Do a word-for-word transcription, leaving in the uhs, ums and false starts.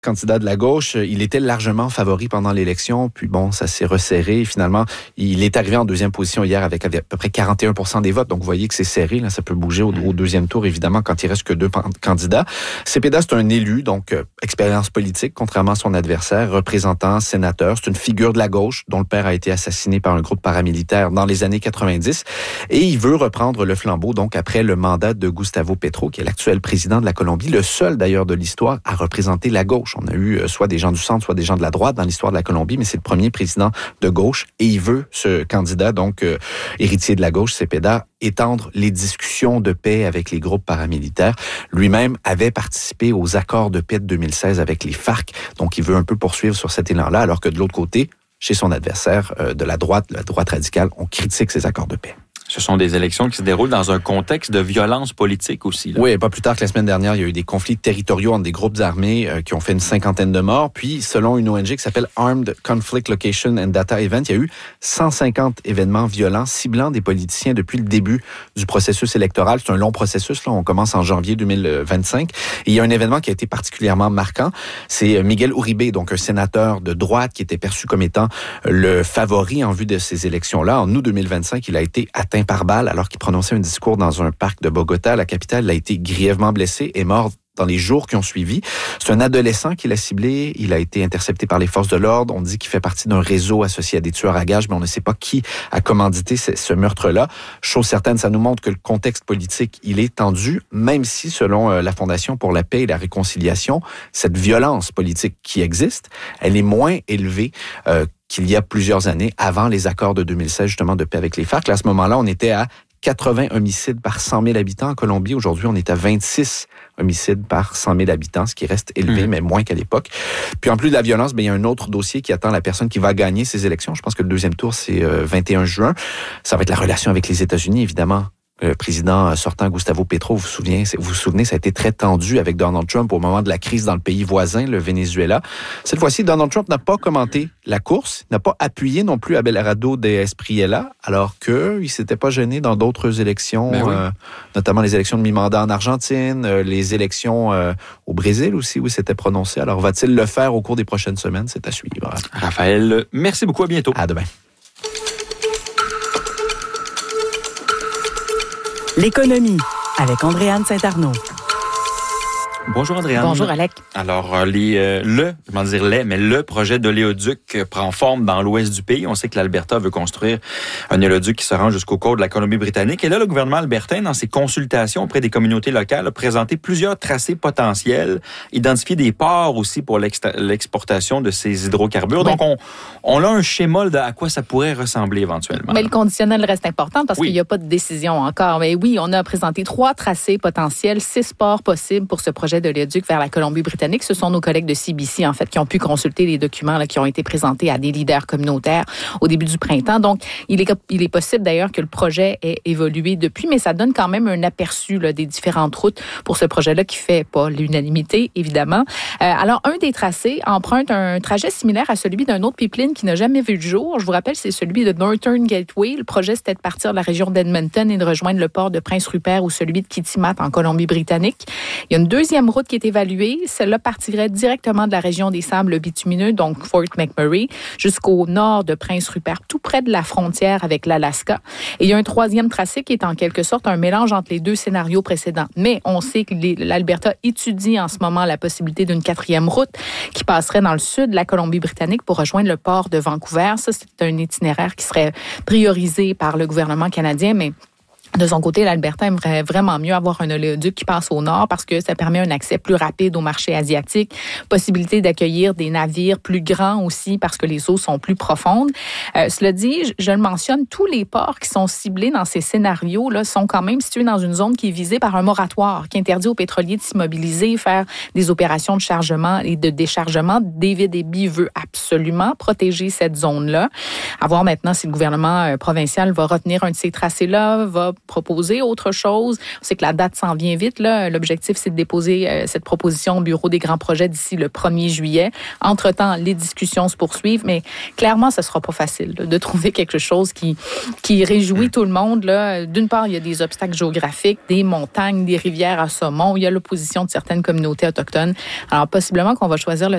candidat de la gauche, il était largement favori pendant l'élection, puis bon, ça s'est resserré. Finalement, il est arrivé en deuxième position hier avec à peu près quarante et un pour cent des votes. Donc, vous voyez que c'est serré. Là, ça peut bouger au, au deuxième tour, évidemment, quand il reste que deux candidats. Cepeda, c'est un élu, donc euh, expérience politique, contrairement à son adversaire, représentant, sénateur. C'est une figure de la gauche dont le père a été assassiné par un groupe paramilitaire dans les années quatre-vingt-dix. Et il veut reprendre le flambeau, donc, après le mandat de Gustavo Petro, qui est l'actuel président de la Colombie, le seul, d'ailleurs, de l'histoire à représenter la gauche. On a eu euh, soit des gens du centre, soit des gens de la droite dans l'histoire de la Colombie, mais c'est le premier président de gauche et il veut, ce candidat, donc euh, héritier de la gauche, Cepeda, étendre les discussions de paix avec les groupes paramilitaires. Lui-même avait participé aux accords de paix de deux mille seize avec les FARC, donc il veut un peu poursuivre sur cet élan-là, alors que de l'autre côté, chez son adversaire euh, de la droite, la droite radicale, on critique ces accords de paix. Ce sont des élections qui se déroulent dans un contexte de violence politique aussi. Là. Oui, pas plus tard que la semaine dernière, il y a eu des conflits territoriaux entre des groupes armés euh, qui ont fait une cinquantaine de morts. Puis, selon une O N G qui s'appelle Armed Conflict Location and Data Event, il y a eu cent cinquante événements violents ciblant des politiciens depuis le début du processus électoral. C'est un long processus. Là, on commence en janvier deux mille vingt-cinq. Et il y a un événement qui a été particulièrement marquant. C'est Miguel Uribe, donc un sénateur de droite qui était perçu comme étant le favori en vue de ces élections-là. En août deux mille vingt-cinq, il a été atteint par balle alors qu'il prononçait un discours dans un parc de Bogota, la capitale. Il a été grièvement blessé et mort dans les jours qui ont suivi. C'est un adolescent qui l'a ciblé. Il a été intercepté par les forces de l'ordre. On dit qu'il fait partie d'un réseau associé à des tueurs à gages, mais on ne sait pas qui a commandité ce, ce meurtre-là. Chose certaine, ça nous montre que le contexte politique, il est tendu, même si, selon la Fondation pour la paix et la réconciliation, cette violence politique qui existe, elle est moins élevée euh, qu'il y a plusieurs années, avant les accords de deux mille seize, justement, de paix avec les FARC. Là, à ce moment-là, on était à quatre-vingts homicides par cent mille habitants en Colombie. Aujourd'hui, on est à vingt-six homicides par cent mille habitants, ce qui reste élevé, mmh. mais moins qu'à l'époque. Puis en plus de la violence, bien, il y a un autre dossier qui attend la personne qui va gagner ces élections. Je pense que le deuxième tour, c'est euh, vingt et un juin. Ça va être la relation avec les États-Unis, évidemment. Le président sortant, Gustavo Petro, vous vous souvenez, vous vous souvenez, ça a été très tendu avec Donald Trump au moment de la crise dans le pays voisin, le Venezuela. Cette fois-ci, Donald Trump n'a pas commenté la course, n'a pas appuyé non plus Abelardo de Espriella, alors qu'il ne s'était pas gêné dans d'autres élections, ben oui. euh, notamment les élections de mi-mandat en Argentine, euh, les élections euh, au Brésil aussi, où il s'était prononcé. Alors, va-t-il le faire au cours des prochaines semaines? C'est à suivre. Raphaël, merci beaucoup. À bientôt. À demain. L'économie avec Andréane Saint-Arnaud. Bonjour Andréane. Bonjour Alec. Alors, les, euh, le, comment dire les, mais le projet d'oléoduc prend forme dans l'ouest du pays. On sait que l'Alberta veut construire un oléoduc qui se rend jusqu'au côte de la Colombie-Britannique. Et là, le gouvernement albertain, dans ses consultations auprès des communautés locales, a présenté plusieurs tracés potentiels, identifié des ports aussi pour l'exportation de ces hydrocarbures. Oui. Donc, on, on a un schéma de à quoi ça pourrait ressembler éventuellement. Mais le conditionnel reste important parce oui. qu'il n'y a pas de décision encore. Mais oui, on a présenté trois tracés potentiels, six ports possibles pour ce projet de l'oléoduc vers la Colombie-Britannique. Ce sont nos collègues de C B C, en fait, qui ont pu consulter les documents là, qui ont été présentés à des leaders communautaires au début du printemps. Donc, il est, il est possible d'ailleurs que le projet ait évolué depuis, mais ça donne quand même un aperçu là, des différentes routes pour ce projet-là qui fait pas l'unanimité, évidemment. Euh, alors, un des tracés emprunte un trajet similaire à celui d'un autre pipeline qui n'a jamais vu le jour. Je vous rappelle, c'est celui de Northern Gateway. Le projet, c'était de partir de la région d'Edmonton et de rejoindre le port de Prince Rupert ou celui de Kitimat en Colombie-Britannique. Il y a une deuxième route qui est évaluée. Celle-là partirait directement de la région des sables bitumineux, donc Fort McMurray, jusqu'au nord de Prince Rupert, tout près de la frontière avec l'Alaska. Et il y a un troisième tracé qui est en quelque sorte un mélange entre les deux scénarios précédents. Mais on sait que les, l'Alberta étudie en ce moment la possibilité d'une quatrième route qui passerait dans le sud de la Colombie-Britannique pour rejoindre le port de Vancouver. Ça, c'est un itinéraire qui serait priorisé par le gouvernement canadien, mais de son côté, l'Alberta aimerait vraiment mieux avoir un oléoduc qui passe au nord parce que ça permet un accès plus rapide au marché asiatique, possibilité d'accueillir des navires plus grands aussi parce que les eaux sont plus profondes. Euh, cela dit, je, je le mentionne, tous les ports qui sont ciblés dans ces scénarios-là sont quand même situés dans une zone qui est visée par un moratoire qui interdit aux pétroliers de s'immobiliser, faire des opérations de chargement et de déchargement. David Eby veut absolument protéger cette zone-là. À voir maintenant si le gouvernement euh, provincial va retenir un de ces tracés-là, va proposer autre chose. On sait que la date s'en vient vite. Là. L'objectif, c'est de déposer euh, cette proposition au bureau des grands projets d'ici le premier juillet. Entre-temps, les discussions se poursuivent, mais clairement, ce sera pas facile là, de trouver quelque chose qui, qui réjouit tout le monde. Là. D'une part, il y a des obstacles géographiques, des montagnes, des rivières à saumon. Il y a l'opposition de certaines communautés autochtones. Alors, possiblement qu'on va choisir le